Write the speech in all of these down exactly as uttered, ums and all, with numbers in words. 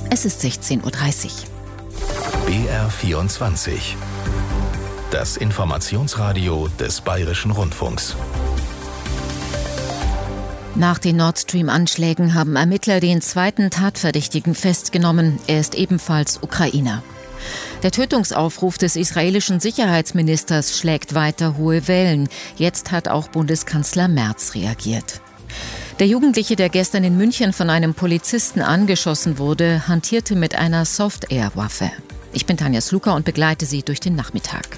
Es ist sechzehn Uhr dreißig. B R vierundzwanzig. Das Informationsradio des Bayerischen Rundfunks. Nach den Nord Stream-Anschlägen haben Ermittler den zweiten Tatverdächtigen festgenommen. Er ist ebenfalls Ukrainer. Der Tötungsaufruf des israelischen Sicherheitsministers schlägt weiter hohe Wellen. Jetzt hat auch Bundeskanzler Merz reagiert. Der Jugendliche, der gestern in München von einem Polizisten angeschossen wurde, hantierte mit einer Soft-Air-Waffe. Ich bin Tanja Sluka und begleite Sie durch den Nachmittag.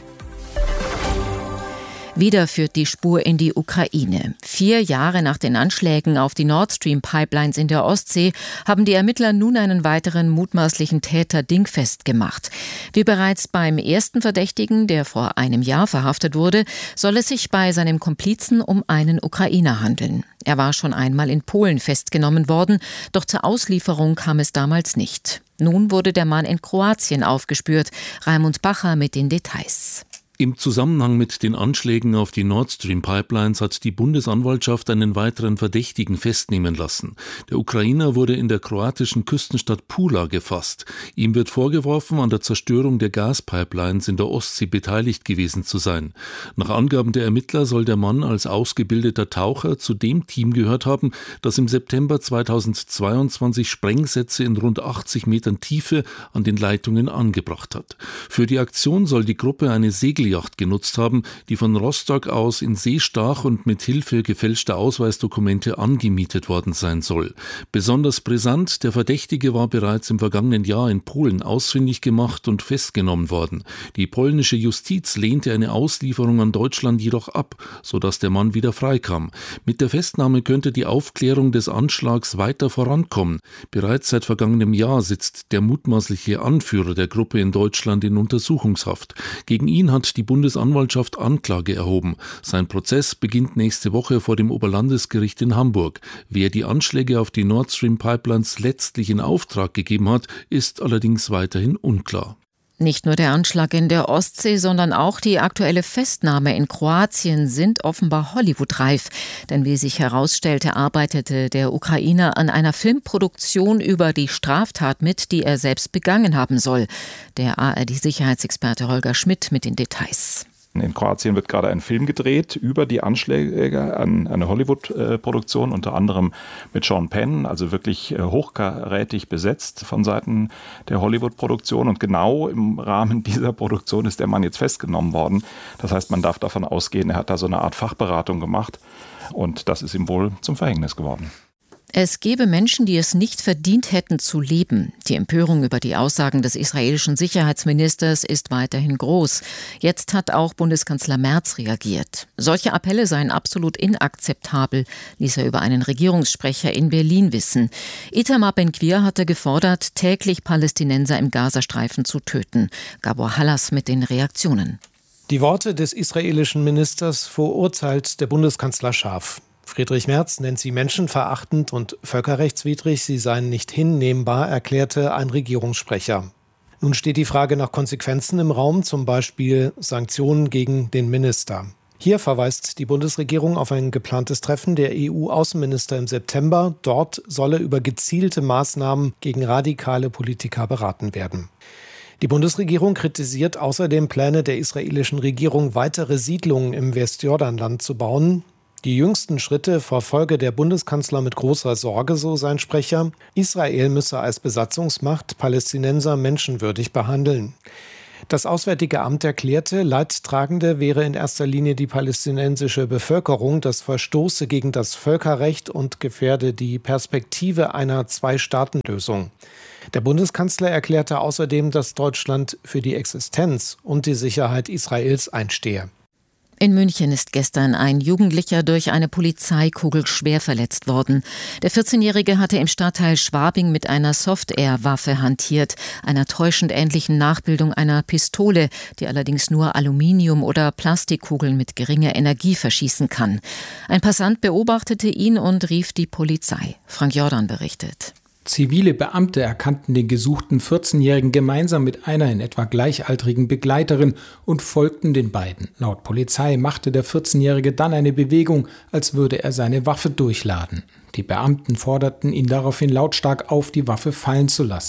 Wieder führt die Spur in die Ukraine. Vier Jahre nach den Anschlägen auf die Nord Stream-Pipelines in der Ostsee haben die Ermittler nun einen weiteren mutmaßlichen Täter dingfest gemacht. Wie bereits beim ersten Verdächtigen, der vor einem Jahr verhaftet wurde, soll es sich bei seinem Komplizen um einen Ukrainer handeln. Er war schon einmal in Polen festgenommen worden, doch zur Auslieferung kam es damals nicht. Nun wurde der Mann in Kroatien aufgespürt. Raimund Bacher mit den Details. Im Zusammenhang mit den Anschlägen auf die Nord Stream Pipelines hat die Bundesanwaltschaft einen weiteren Verdächtigen festnehmen lassen. Der Ukrainer wurde in der kroatischen Küstenstadt Pula gefasst. Ihm wird vorgeworfen, an der Zerstörung der Gaspipelines in der Ostsee beteiligt gewesen zu sein. Nach Angaben der Ermittler soll der Mann als ausgebildeter Taucher zu dem Team gehört haben, das im September zweitausendzweiundzwanzig Sprengsätze in rund achtzig Metern Tiefe an den Leitungen angebracht hat. Für die Aktion soll die Gruppe eine Segelyacht genutzt haben, die von Rostock aus in See stach und mit Hilfe gefälschter Ausweisdokumente angemietet worden sein soll. Besonders brisant, der Verdächtige war bereits im vergangenen Jahr in Polen ausfindig gemacht und festgenommen worden. Die polnische Justiz lehnte eine Auslieferung an Deutschland jedoch ab, sodass der Mann wieder freikam. Mit der Festnahme könnte die Aufklärung des Anschlags weiter vorankommen. Bereits seit vergangenem Jahr sitzt der mutmaßliche Anführer der Gruppe in Deutschland in Untersuchungshaft. Gegen ihn hat die Bundesanwaltschaft Anklage erhoben. Sein Prozess beginnt nächste Woche vor dem Oberlandesgericht in Hamburg. Wer die Anschläge auf die Nord Stream Pipelines letztlich in Auftrag gegeben hat, ist allerdings weiterhin unklar. Nicht nur der Anschlag in der Ostsee, sondern auch die aktuelle Festnahme in Kroatien sind offenbar Hollywood-reif. Denn wie sich herausstellte, arbeitete der Ukrainer an einer Filmproduktion über die Straftat mit, die er selbst begangen haben soll. Der A R D-Sicherheitsexperte Holger Schmidt mit den Details. In Kroatien wird gerade ein Film gedreht über die Anschläge an eine Hollywood-Produktion, unter anderem mit Sean Penn, also wirklich hochkarätig besetzt von Seiten der Hollywood-Produktion. Und genau im Rahmen dieser Produktion ist der Mann jetzt festgenommen worden. Das heißt, man darf davon ausgehen, er hat da so eine Art Fachberatung gemacht und das ist ihm wohl zum Verhängnis geworden. Es gebe Menschen, die es nicht verdient hätten zu leben. Die Empörung über die Aussagen des israelischen Sicherheitsministers ist weiterhin groß. Jetzt hat auch Bundeskanzler Merz reagiert. Solche Appelle seien absolut inakzeptabel, ließ er über einen Regierungssprecher in Berlin wissen. Itamar Ben-Gvir hatte gefordert, täglich Palästinenser im Gazastreifen zu töten. Gabor Hallas mit den Reaktionen. Die Worte des israelischen Ministers verurteilt der Bundeskanzler scharf. Friedrich Merz nennt sie menschenverachtend und völkerrechtswidrig, sie seien nicht hinnehmbar, erklärte ein Regierungssprecher. Nun steht die Frage nach Konsequenzen im Raum, zum Beispiel Sanktionen gegen den Minister. Hier verweist die Bundesregierung auf ein geplantes Treffen der E U-Außenminister im September. Dort solle über gezielte Maßnahmen gegen radikale Politiker beraten werden. Die Bundesregierung kritisiert außerdem Pläne der israelischen Regierung, weitere Siedlungen im Westjordanland zu bauen. Die jüngsten Schritte verfolge der Bundeskanzler mit großer Sorge, so sein Sprecher. Israel müsse als Besatzungsmacht Palästinenser menschenwürdig behandeln. Das Auswärtige Amt erklärte, Leidtragende wäre in erster Linie die palästinensische Bevölkerung. Das verstoße gegen das Völkerrecht und gefährde die Perspektive einer Zwei-Staaten-Lösung. Der Bundeskanzler erklärte außerdem, dass Deutschland für die Existenz und die Sicherheit Israels einstehe. In München ist gestern ein Jugendlicher durch eine Polizeikugel schwer verletzt worden. Der vierzehnjährige hatte im Stadtteil Schwabing mit einer Soft-Air-Waffe hantiert, einer täuschend ähnlichen Nachbildung einer Pistole, die allerdings nur Aluminium- oder Plastikkugeln mit geringer Energie verschießen kann. Ein Passant beobachtete ihn und rief die Polizei. Frank Jordan berichtet. Zivile Beamte erkannten den gesuchten vierzehnjährigen gemeinsam mit einer in etwa gleichaltrigen Begleiterin und folgten den beiden. Laut Polizei machte der vierzehnjährige dann eine Bewegung, als würde er seine Waffe durchladen. Die Beamten forderten ihn daraufhin lautstark auf, die Waffe fallen zu lassen.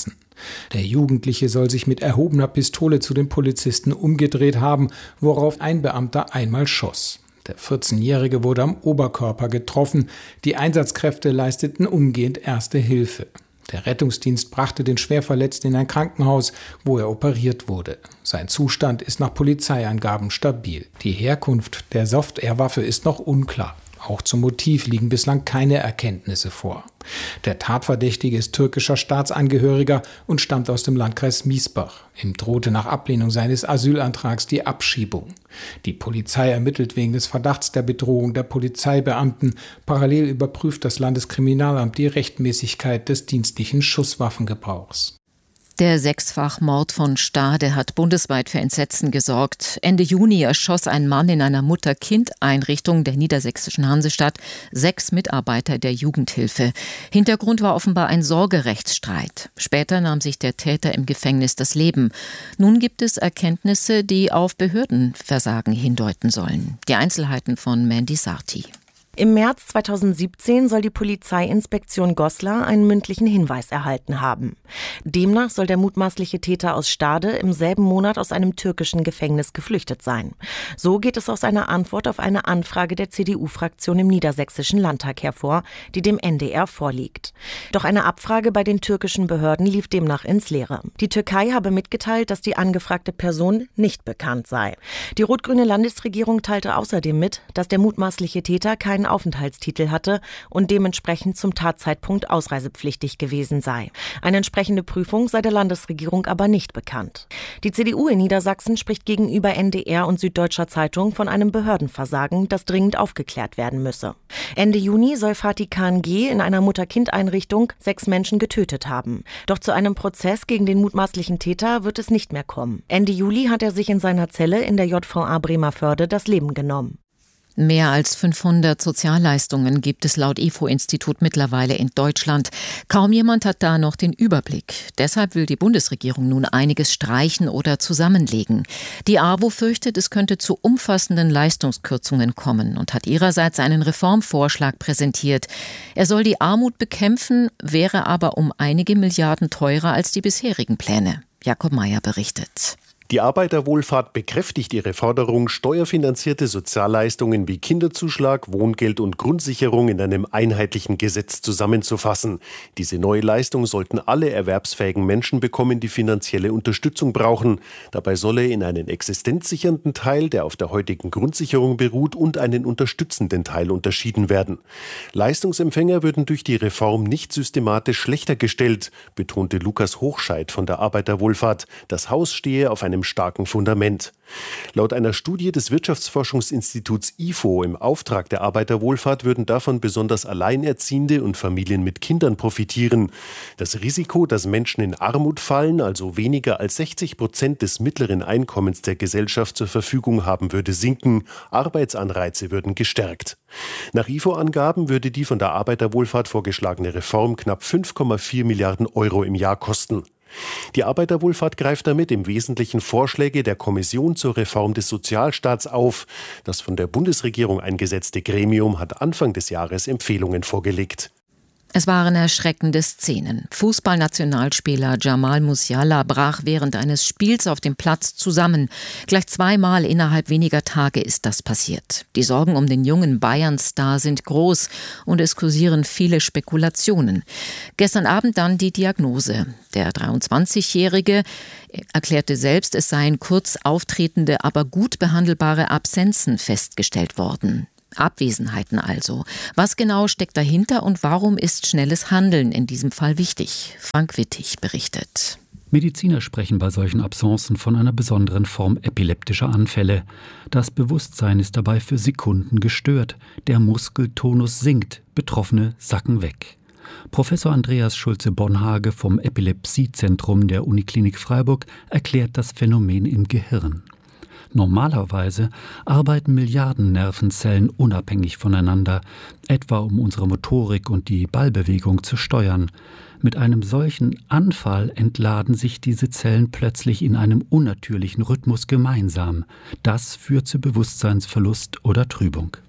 Der Jugendliche soll sich mit erhobener Pistole zu den Polizisten umgedreht haben, worauf ein Beamter einmal schoss. Der vierzehnjährige wurde am Oberkörper getroffen. Die Einsatzkräfte leisteten umgehend erste Hilfe. Der Rettungsdienst brachte den Schwerverletzten in ein Krankenhaus, wo er operiert wurde. Sein Zustand ist nach Polizeiangaben stabil. Die Herkunft der Soft-Air-Waffe ist noch unklar. Auch zum Motiv liegen bislang keine Erkenntnisse vor. Der Tatverdächtige ist türkischer Staatsangehöriger und stammt aus dem Landkreis Miesbach. Ihm drohte nach Ablehnung seines Asylantrags die Abschiebung. Die Polizei ermittelt wegen des Verdachts der Bedrohung der Polizeibeamten. Parallel überprüft das Landeskriminalamt die Rechtmäßigkeit des dienstlichen Schusswaffengebrauchs. Der Sechsfachmord von Stade hat bundesweit für Entsetzen gesorgt. Ende Juni erschoss ein Mann in einer Mutter-Kind-Einrichtung der niedersächsischen Hansestadt sechs Mitarbeiter der Jugendhilfe. Hintergrund war offenbar ein Sorgerechtsstreit. Später nahm sich der Täter im Gefängnis das Leben. Nun gibt es Erkenntnisse, die auf Behördenversagen hindeuten sollen. Die Einzelheiten von Mandy Sarti. Im März zweitausendsiebzehn soll die Polizeiinspektion Goslar einen mündlichen Hinweis erhalten haben. Demnach soll der mutmaßliche Täter aus Stade im selben Monat aus einem türkischen Gefängnis geflüchtet sein. So geht es aus einer Antwort auf eine Anfrage der C D U-Fraktion im Niedersächsischen Landtag hervor, die dem N D R vorliegt. Doch eine Abfrage bei den türkischen Behörden lief demnach ins Leere. Die Türkei habe mitgeteilt, dass die angefragte Person nicht bekannt sei. Die rot-grüne Landesregierung teilte außerdem mit, dass der mutmaßliche Täter keinen Aufenthaltstitel hatte und dementsprechend zum Tatzeitpunkt ausreisepflichtig gewesen sei. Eine entsprechende Prüfung sei der Landesregierung aber nicht bekannt. Die C D U in Niedersachsen spricht gegenüber N D R und Süddeutscher Zeitung von einem Behördenversagen, das dringend aufgeklärt werden müsse. Ende Juni soll Fatih Khan G. in einer Mutter-Kind-Einrichtung sechs Menschen getötet haben. Doch zu einem Prozess gegen den mutmaßlichen Täter wird es nicht mehr kommen. Ende Juli hat er sich in seiner Zelle in der J V A Bremervörde das Leben genommen. Mehr als fünfhundert Sozialleistungen gibt es laut I F O-Institut mittlerweile in Deutschland. Kaum jemand hat da noch den Überblick. Deshalb will die Bundesregierung nun einiges streichen oder zusammenlegen. Die A W O fürchtet, es könnte zu umfassenden Leistungskürzungen kommen und hat ihrerseits einen Reformvorschlag präsentiert. Er soll die Armut bekämpfen, wäre aber um einige Milliarden teurer als die bisherigen Pläne. Jakob Mayer berichtet. Die Arbeiterwohlfahrt bekräftigt ihre Forderung, steuerfinanzierte Sozialleistungen wie Kinderzuschlag, Wohngeld und Grundsicherung in einem einheitlichen Gesetz zusammenzufassen. Diese neue Leistung sollten alle erwerbsfähigen Menschen bekommen, die finanzielle Unterstützung brauchen. Dabei solle in einen existenzsichernden Teil, der auf der heutigen Grundsicherung beruht, und einen unterstützenden Teil unterschieden werden. Leistungsempfänger würden durch die Reform nicht systematisch schlechter gestellt, betonte Lukas Hochscheid von der Arbeiterwohlfahrt. Das Haus stehe auf einem starken Fundament. Laut einer Studie des Wirtschaftsforschungsinstituts I F O im Auftrag der Arbeiterwohlfahrt würden davon besonders Alleinerziehende und Familien mit Kindern profitieren. Das Risiko, dass Menschen in Armut fallen, also weniger als sechzig Prozent des mittleren Einkommens der Gesellschaft zur Verfügung haben, würde sinken. Arbeitsanreize würden gestärkt. Nach I F O-Angaben würde die von der Arbeiterwohlfahrt vorgeschlagene Reform knapp fünf Komma vier Milliarden Euro im Jahr kosten. Die Arbeiterwohlfahrt greift damit im Wesentlichen Vorschläge der Kommission zur Reform des Sozialstaats auf. Das von der Bundesregierung eingesetzte Gremium hat Anfang des Jahres Empfehlungen vorgelegt. Es waren erschreckende Szenen. Fußballnationalspieler Jamal Musiala brach während eines Spiels auf dem Platz zusammen. Gleich zweimal innerhalb weniger Tage ist das passiert. Die Sorgen um den jungen Bayern-Star sind groß und es kursieren viele Spekulationen. Gestern Abend dann die Diagnose. Der dreiundzwanzigjährige erklärte selbst, es seien kurz auftretende, aber gut behandelbare Absenzen festgestellt worden. Abwesenheiten also. Was genau steckt dahinter und warum ist schnelles Handeln in diesem Fall wichtig? Frank Wittig berichtet. Mediziner sprechen bei solchen Absencen von einer besonderen Form epileptischer Anfälle. Das Bewusstsein ist dabei für Sekunden gestört. Der Muskeltonus sinkt, Betroffene sacken weg. Professor Andreas Schulze-Bonhage vom Epilepsiezentrum der Uniklinik Freiburg erklärt das Phänomen im Gehirn. Normalerweise arbeiten Milliarden Nervenzellen unabhängig voneinander, etwa um unsere Motorik und die Ballbewegung zu steuern. Mit einem solchen Anfall entladen sich diese Zellen plötzlich in einem unnatürlichen Rhythmus gemeinsam. Das führt zu Bewusstseinsverlust oder Trübung.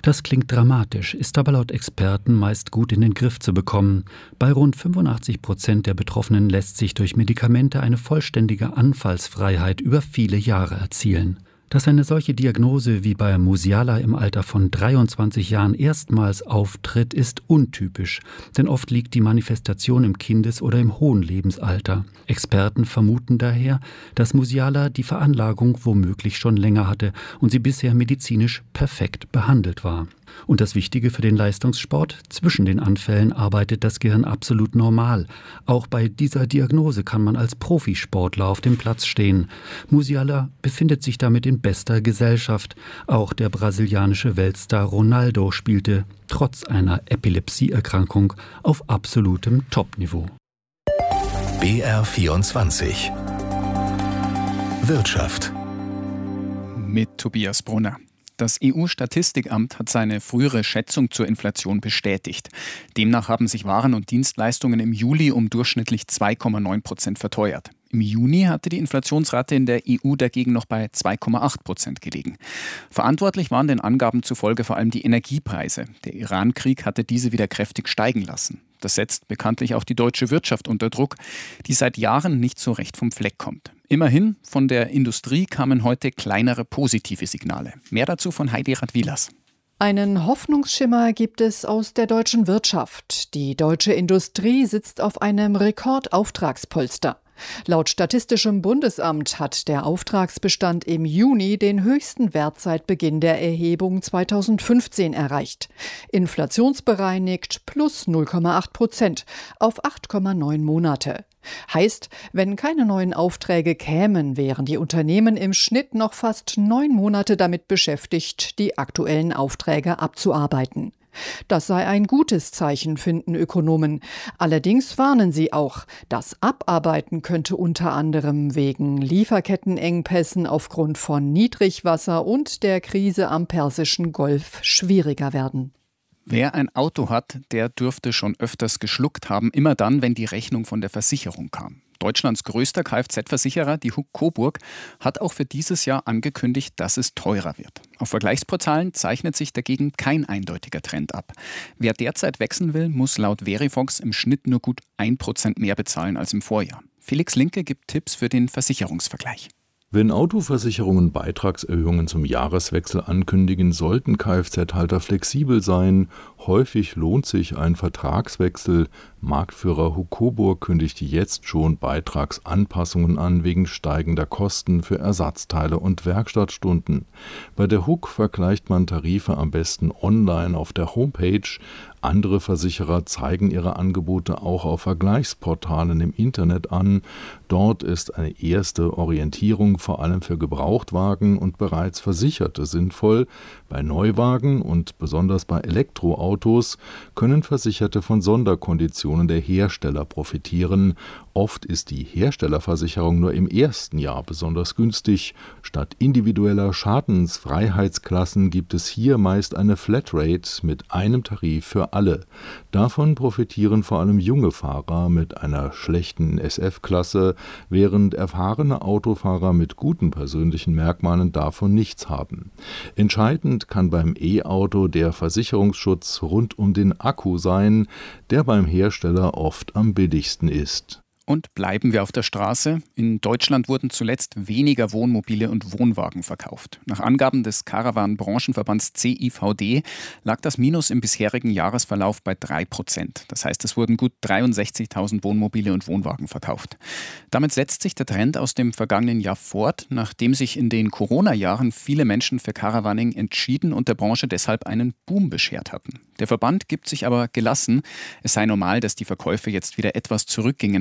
Das klingt dramatisch, ist aber laut Experten meist gut in den Griff zu bekommen. Bei rund fünfundachtzig Prozent der Betroffenen lässt sich durch Medikamente eine vollständige Anfallsfreiheit über viele Jahre erzielen. Dass eine solche Diagnose wie bei Musiala im Alter von dreiundzwanzig Jahren erstmals auftritt, ist untypisch, denn oft liegt die Manifestation im Kindes- oder im hohen Lebensalter. Experten vermuten daher, dass Musiala die Veranlagung womöglich schon länger hatte und sie bisher medizinisch perfekt behandelt war. Und das Wichtige für den Leistungssport: Zwischen den Anfällen arbeitet das Gehirn absolut normal. Auch bei dieser Diagnose kann man als Profisportler auf dem Platz stehen. Musiala befindet sich damit in bester Gesellschaft. Auch der brasilianische Weltstar Ronaldo spielte trotz einer Epilepsieerkrankung auf absolutem Topniveau. B R vierundzwanzig Wirtschaft mit Tobias Brunner. Das E U-Statistikamt hat seine frühere Schätzung zur Inflation bestätigt. Demnach haben sich Waren und Dienstleistungen im Juli um durchschnittlich zwei Komma neun Prozent verteuert. Im Juni hatte die Inflationsrate in der E U dagegen noch bei zwei Komma acht Prozent gelegen. Verantwortlich waren den Angaben zufolge vor allem die Energiepreise. Der Iran-Krieg hatte diese wieder kräftig steigen lassen. Das setzt bekanntlich auch die deutsche Wirtschaft unter Druck, die seit Jahren nicht so recht vom Fleck kommt. Immerhin, von der Industrie kamen heute kleinere positive Signale. Mehr dazu von Heidi Radwilas. Einen Hoffnungsschimmer gibt es aus der deutschen Wirtschaft. Die deutsche Industrie sitzt auf einem Rekordauftragspolster. Laut Statistischem Bundesamt hat der Auftragsbestand im Juni den höchsten Wert seit Beginn der Erhebung zweitausendfünfzehn erreicht. Inflationsbereinigt plus null Komma acht Prozent auf acht Komma neun Monate. Heißt, wenn keine neuen Aufträge kämen, wären die Unternehmen im Schnitt noch fast neun Monate damit beschäftigt, die aktuellen Aufträge abzuarbeiten. Das sei ein gutes Zeichen, finden Ökonomen. Allerdings warnen sie auch, das Abarbeiten könnte unter anderem wegen Lieferkettenengpässen aufgrund von Niedrigwasser und der Krise am Persischen Golf schwieriger werden. Wer ein Auto hat, der dürfte schon öfters geschluckt haben, immer dann, wenn die Rechnung von der Versicherung kam. Deutschlands größter Kfz-Versicherer, die Huck Coburg, hat auch für dieses Jahr angekündigt, dass es teurer wird. Auf Vergleichsportalen zeichnet sich dagegen kein eindeutiger Trend ab. Wer derzeit wechseln will, muss laut Verifox im Schnitt nur gut ein Prozent mehr bezahlen als im Vorjahr. Felix Linke gibt Tipps für den Versicherungsvergleich. Wenn Autoversicherungen Beitragserhöhungen zum Jahreswechsel ankündigen, sollten Kfz-Halter flexibel sein. Häufig lohnt sich ein Vertragswechsel. Marktführer Huck Coburg kündigt jetzt schon Beitragsanpassungen an wegen steigender Kosten für Ersatzteile und Werkstattstunden. Bei der Huck vergleicht man Tarife am besten online auf der Homepage. Andere Versicherer zeigen ihre Angebote auch auf Vergleichsportalen im Internet an. Dort ist eine erste Orientierung vor allem für Gebrauchtwagen und bereits Versicherte sinnvoll. Bei Neuwagen und besonders bei Elektroautos können Versicherte von Sonderkonditionen der Hersteller profitieren. Oft ist die Herstellerversicherung nur im ersten Jahr besonders günstig. Statt individueller Schadensfreiheitsklassen gibt es hier meist eine Flatrate mit einem Tarif für alle. Davon profitieren vor allem junge Fahrer mit einer schlechten S F-Klasse, während erfahrene Autofahrer mit guten persönlichen Merkmalen davon nichts haben. Entscheidend kann beim E-Auto der Versicherungsschutz rund um den Akku sein, der beim Hersteller oft am billigsten ist. Und bleiben wir auf der Straße. In Deutschland wurden zuletzt weniger Wohnmobile und Wohnwagen verkauft. Nach Angaben des Caravan-Branchenverbands C I V D lag das Minus im bisherigen Jahresverlauf bei drei Prozent. Das heißt, es wurden gut dreiundsechzigtausend Wohnmobile und Wohnwagen verkauft. Damit setzt sich der Trend aus dem vergangenen Jahr fort, nachdem sich in den Corona-Jahren viele Menschen für Caravaning entschieden und der Branche deshalb einen Boom beschert hatten. Der Verband gibt sich aber gelassen. Es sei normal, dass die Verkäufe jetzt wieder etwas zurückgingen.